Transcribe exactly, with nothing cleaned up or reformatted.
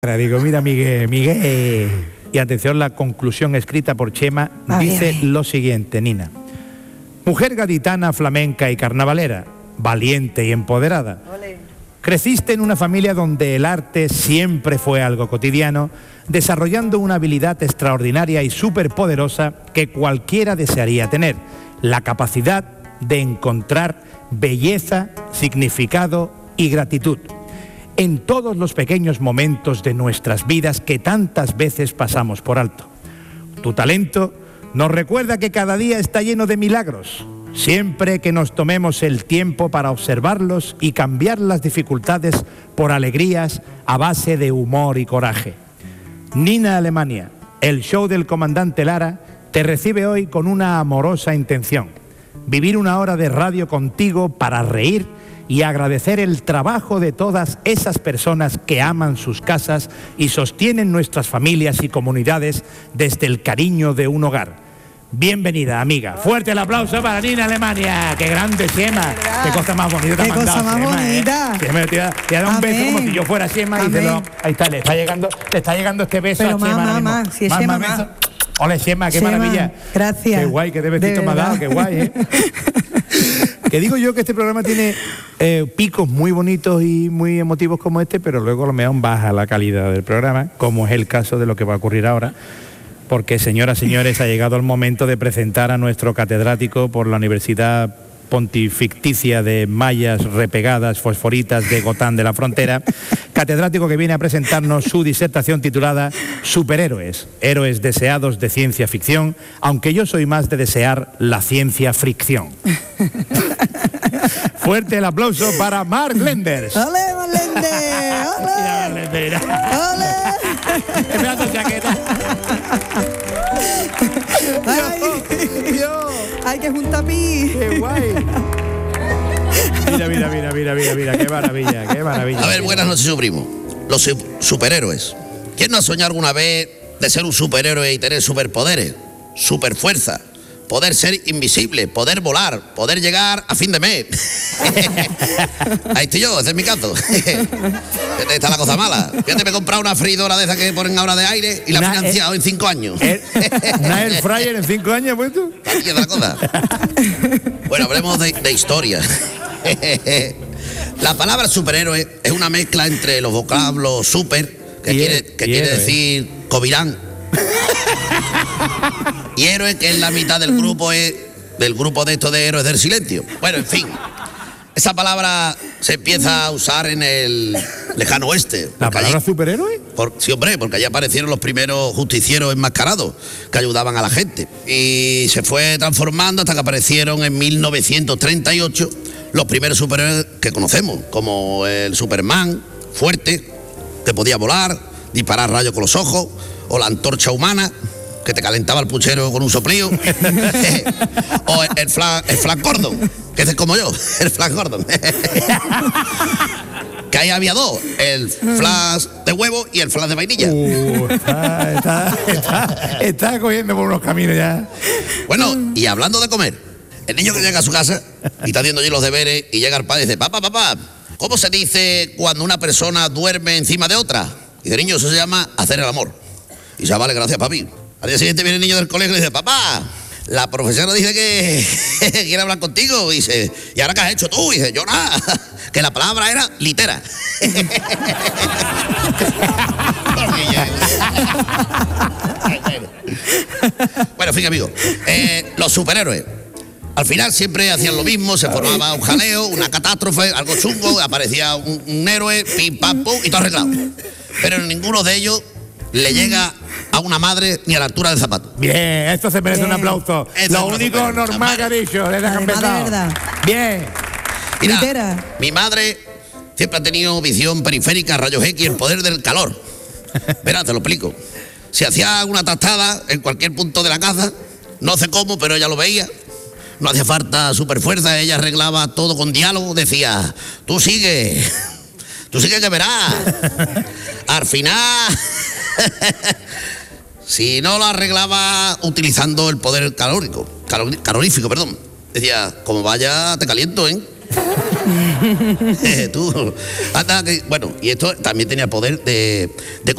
Digo, mira Miguel, Miguel. Y atención, la conclusión escrita por Chema Ay, dice ay. lo siguiente, Nina. Mujer gaditana, flamenca y carnavalera, valiente y empoderada. Ole. Creciste en una familia donde el arte siempre fue algo cotidiano, desarrollando una habilidad extraordinaria y superpoderosa que cualquiera desearía tener, la capacidad de encontrar belleza, significado y gratitud en todos los pequeños momentos de nuestras vidas que tantas veces pasamos por alto. Tu talento nos recuerda que cada día está lleno de milagros, siempre que nos tomemos el tiempo para observarlos y cambiar las dificultades por alegrías a base de humor y coraje. Nina Alemania, el show del comandante Lara, te recibe hoy con una amorosa intención: vivir una hora de radio contigo para reír y agradecer el trabajo de todas esas personas que aman sus casas y sostienen nuestras familias y comunidades desde el cariño de un hogar. Bienvenida, amiga. Fuerte el aplauso para Nina Alemania. ¡Qué grande, Chema! ¡Qué cosa más bonita te ha ¡Qué cosa mandado, más Chema, bonita! eh! Chema, te da, te da un Amén. beso como si yo fuera Chema y te lo... Ahí está, le está llegando, le está llegando este beso Pero a Chema. más, ahora más, mismo. más, si es Chema, más. beso. Ole, Chema, qué Chema, maravilla. gracias. Qué guay, qué de De besito me ha dado, verdad. qué guay, ¿eh? Que digo yo que este programa tiene eh, picos muy bonitos y muy emotivos como este, pero luego lo mejor baja la calidad del programa, como es el caso de lo que va a ocurrir ahora, porque, señoras, señores, ha llegado el momento de presentar a nuestro catedrático por la Universidad Pontificia de Mallas Repegadas Fosforitas de Gotán de la Frontera, catedrático que viene a presentarnos su disertación titulada Superhéroes, héroes deseados de ciencia ficción, aunque yo soy más de desear la ciencia fricción. Fuerte el aplauso para Mark Lenders. ¡Ole, Molende! Mira, ¡Ole! Lenders, mira. ¡Ole! Qué pedazo de chaqueta. ¡Ay! Dios, ¡Ay, que es un tapiz! qué guay. Mira, mira, mira, mira, mira, mira, qué maravilla, qué maravilla. A ver, buenas noches, su primo. Los su- superhéroes. ¿Quién no ha soñado alguna vez de ser un superhéroe y tener superpoderes? Superfuerza. Poder ser invisible, poder volar, poder llegar a fin de mes. Ahí estoy yo, ese es mi caso. Esta es la cosa mala. Fíjate, me he comprado una freidora de esas que ponen ahora de aire y la he Una financiado en cinco años. Air- Una air fryer en cinco años, pues tú. Aquí es la cosa. Bueno, hablemos de, de historia. La palabra superhéroe es una mezcla entre los vocablos super, que Y quiere, héroe, que y quiere héroe. decir covirán, y héroe, que es la mitad del grupo, es, del grupo de estos de héroes del silencio. Bueno, en fin. Esa palabra se empieza a usar en el lejano oeste. ¿La porque allí- palabra superhéroe? por, sí, hombre, porque allí aparecieron los primeros justicieros enmascarados que ayudaban a la gente. Y se fue transformando hasta que aparecieron en mil novecientos treinta y ocho los primeros superhéroes que conocemos, como el Superman, fuerte, que podía volar, disparar rayos con los ojos, o la antorcha humana, que te calentaba el puchero con un soplío, o el, el, Flash, el Flash Gordon, que es como yo, el Flash Gordon. Que ahí había dos, el Flash de huevo y el Flash de vainilla. Uh, está, está, está, está cogiendo por unos caminos ya. Bueno, y hablando de comer, el niño que llega a su casa y está haciendo allí los deberes y llega el padre y dice, papá, papá, ¿cómo se dice cuando una persona duerme encima de otra? Y dice, niño, eso se llama hacer el amor. Y dice, "Ah, vale, gracias, papi". Al día siguiente viene el niño del colegio y le dice, papá, la profesora dice que quiere hablar contigo. Y dice, ¿y ahora qué has hecho tú? Y dice, yo nada, que la palabra era litera. Bueno, en fin, amigos, eh, los superhéroes al final siempre hacían lo mismo, se formaba un jaleo, una catástrofe, algo chungo, aparecía un, un héroe, pim, pam, pum, y todo arreglado. Pero ninguno de ellos le llega a una madre ni a la altura del zapato. Bien, esto se merece Bien. un aplauso. Esto Lo es un único aplauso. normal que ha dicho desde que ha Además, de empezado. verdad. Bien. Mira, Litera. mi madre siempre ha tenido visión periférica, rayos X, el poder del calor. Verá, te lo explico. Si hacía una tostada en cualquier punto de la casa, no sé cómo, pero ella lo veía. No hacía falta superfuerza, ella arreglaba todo con diálogo, decía, tú sigue, tú sigue que verás. Al final, si no lo arreglaba utilizando el poder calórico, calor- calorífico, perdón, decía, como vaya, te caliento, ¿eh? Eh, tú, anda, que, bueno, y esto también tenía poder de, de